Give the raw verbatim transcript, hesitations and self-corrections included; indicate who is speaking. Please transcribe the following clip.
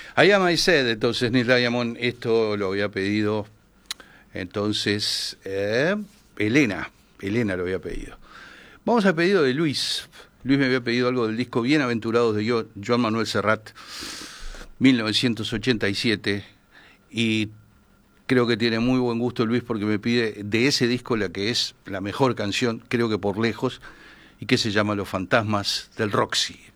Speaker 1: I Am I Said, entonces, Neil Diamond, esto lo había pedido, entonces, eh, Elena, Elena lo había pedido. Vamos al pedido de Luis. Luis me había pedido algo del disco Bienaventurados de yo, Joan Manuel Serrat, mil novecientos ochenta y siete, y creo que tiene muy buen gusto Luis porque me pide de ese disco la que es la mejor canción, creo que por lejos, y que se llama Los Fantasmas del Roxy.